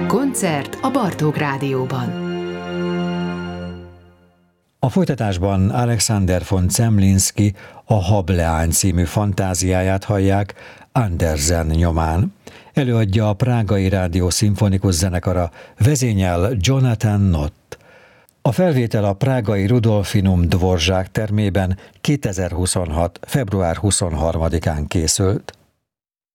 Koncert a Bartók Rádióban. A folytatásban Alexander von Zemlinsky a Hableány című fantáziáját hallják Andersen nyomán. Előadja a Prágai Rádió Szimfonikus Zenekara, vezényel Jonathan Nott. A felvétel a prágai Rudolfinum Dvorzsák termében 2026. február 23-án készült.